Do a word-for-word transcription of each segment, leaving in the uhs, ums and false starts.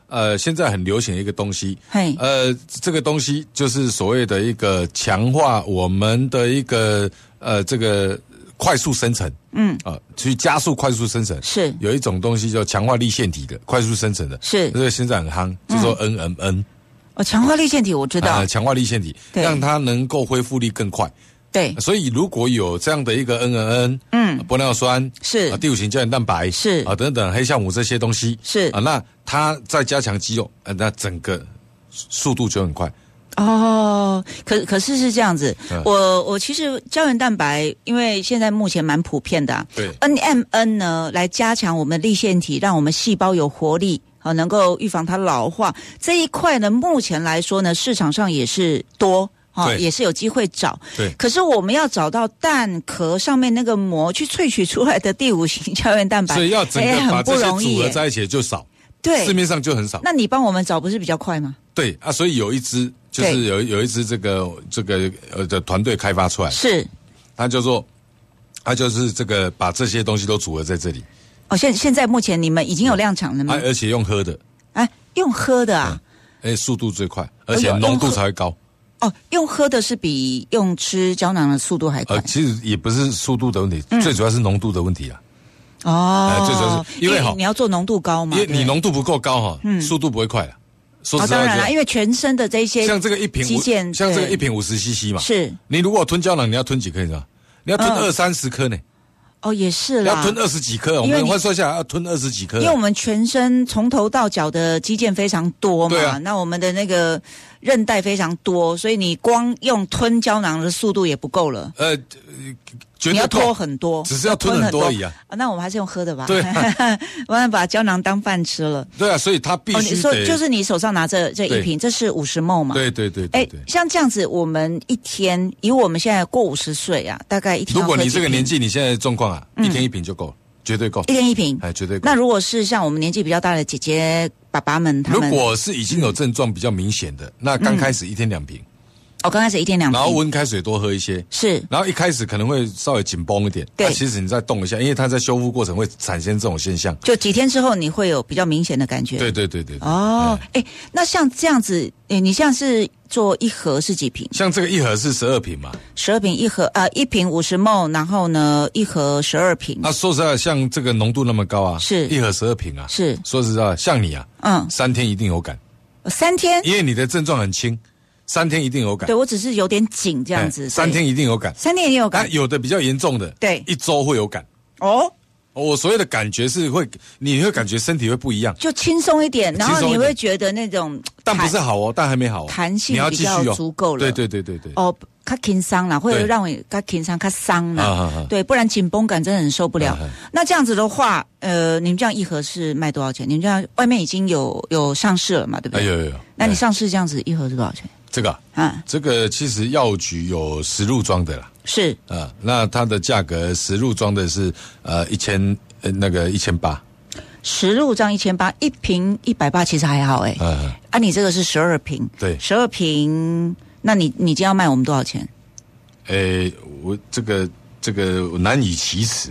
呃，现在很流行的一个东西， 嘿， 呃，这个东西就是所谓的一个强化我们的一个呃这个快速生成， 嗯， 啊、呃，去加速快速生成。 是有一种东西叫强化粒线体的快速生成的， 是这个现在很夯，就说 N M N。 哦，强化粒线体我知道， 呃，强化粒线体，让它能够恢复力更快。 对， 所以如果有这样的一个 N M N， 嗯，玻尿酸是啊，第五型胶原蛋白是啊等等黑酵母这些东西是啊，那它再加强肌肉，呃，那整个速度就很快。 哦，可可是是这样子， 嗯、 我我其实胶原蛋白，因为现在目前蛮普遍的、啊， 对 ，N M N 呢来加强我们的粒线体，让我们细胞有活力。啊，能够预防它老化这一块呢，目前来说呢，市场上也是多，啊，也是有机会找。 对。 可是我们要找到蛋壳上面那个膜去萃取出来的第五型胶原蛋白， 所以要整个把这些组合在一起就少， 对， 市面上就很少。 那你帮我们找不是比较快吗？ 对啊，所以有一支就是有有一支这个这个呃的团队开发出来， 是， 它叫做它就是这个把这些东西都组合在这里。 哦，现现在目前你们已经有量产了吗？ 啊、而且用喝的， 哎，用喝的啊， 哎、嗯，速度最快，而且浓度才会高。 哦，用喝的是比用吃胶囊的速度还快。 呃，其实也不是速度的问题，嗯、最主要是浓度的问题啊。 哦， 呃、最主要是因为哈， 你要做浓度高嘛， 因为你浓度不够高哈，嗯，速度不会快了。说实话、哦，当然了，因为全身的这些像这个一瓶肌腱， 像这个一瓶五十 C C 嘛， 是你如果吞胶囊，你要吞几颗你知道？你要吞二三十颗呢。 哦，也是啦， 要吞二十几颗，我们换算下来要吞二十几颗。 因为我们全身从头到脚的肌腱非常多嘛，啊、那我们的那个韧带非常多，所以你光用吞胶囊的速度也不够了。 呃，绝对你要拖很多， 只是要吞很多而已啊。 啊那我们还是用喝的吧。 对、 啊，我们把胶囊当饭吃了。 对啊，所以它必须得、 哦、就是你手上拿着这一瓶，这是五十 ml 嘛？ 对对对对对。 哎，像这样子，我们一天以我们现在过五十岁啊，大概一天要喝几瓶。 如果你这个年纪，你现在的状况啊，嗯、一天一瓶就够了。绝对够， 一天一瓶， 哎，绝对够。 那如果是像我们年纪比较大的姐姐、爸爸们，他们如果是已经有症状比较明显的，嗯、那刚开始一天两瓶。 哦，刚开始一天两瓶， 然后温开水多喝一些， 是。 然后一开始可能会稍微紧绷一点， 对。 其实你再动一下，因为它在修复过程会产生这种现象。 就几天之后，你会有比较明显的感觉。 对对对对。 哦，哎，那像这样子，哎，你像是做一盒是几瓶？ 像这个一盒是十二瓶嘛？ 十二瓶一盒，呃，一瓶五十 ml， 然后呢，一盒十二瓶。 那说实在，像这个浓度那么高啊， 是一盒十二瓶啊， 是。 说实在，像你啊， 嗯， 三天一定有感。 三天？ 因为你的症状很轻。三天一定有感， 对我只是有点紧这样子。 三天一定有感， 三天一定有感。 有的比较严重的， 对， 一周会有感。 哦， 我所谓的感觉是会，你会感觉身体会不一样， 就轻松一点，然后你会觉得那种， 但不是好哦，但还没好、哦， 弹性比较足够了。 对对对对对。 哦，较轻松啦，或者让我较轻松、较伤啦， 啊啊啊对，不然紧绷感真的很受不了。 啊啊那这样子的话，呃，你们这样一盒是卖多少钱？你们这样外面已经有有上市了嘛？对不对？ 哎、有有有。 那你上市这样子一盒是多少钱？ 这个啊， 这个其实药局有实入装的啦， 是啊，那它的价格实入装的是呃一千呃那个一千八， 实入装一千八，一瓶一百八，其实还好哎、欸。 啊， 啊，你这个是十二瓶， 对， 十二瓶，那你你今天要卖我们多少钱？ 诶，我这个这个我难以启齿，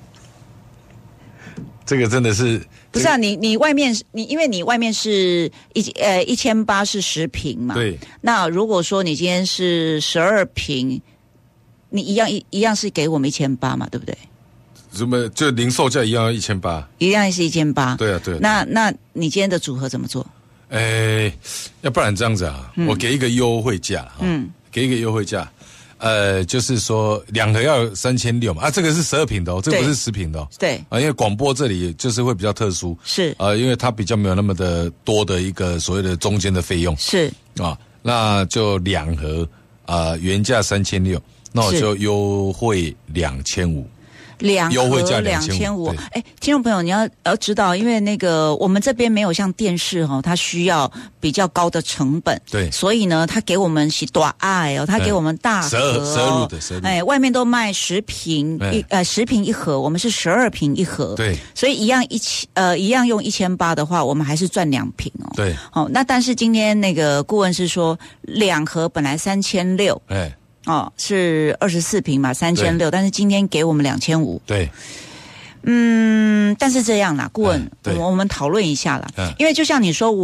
这个真的是。 不是啊，你你外面你因为你外面是一呃一千八是十瓶嘛， 对。 那如果说你今天是十二瓶，你一样一一样是给我们一千八嘛，对不对？ 什么就零售价一样一千八， 一样是一千八。 对啊，对啊。 那那你今天的组合怎么做？ 诶，要不然这样子啊，嗯、我给一个优惠价，嗯，给一个优惠价。呃，就是说两盒要三千六嘛，啊，这个是十二瓶的哦，这个不是十瓶的哦， 对啊，因为广播这里就是会比较特殊， 是啊、呃，因为它比较没有那么的多的一个所谓的中间的费用， 是啊，那就两盒啊、呃，原价三千六，那我就优惠两千五。 两优惠价两千五，哎，听众朋友，你要要知道，因为那个我们这边没有像电视哈、哦，它需要比较高的成本， 对， 所以呢，它给我们是大爱哦，它给我们大盒、哦， 十二入的，十二入， 哎，外面都卖十瓶一呃十瓶一盒，我们是十二瓶一盒， 对， 所以一样一千呃一样用一千八的话，我们还是赚两瓶哦， 对， 哦，那但是今天那个顾问是说两盒本来三千六， 哎。 哦，是二十四瓶嘛，三千六，但是今天给我们两千五。 对， 嗯，但是这样啦，顾问， 嗯、 我们讨论一下啦、 嗯， 因为就像你说。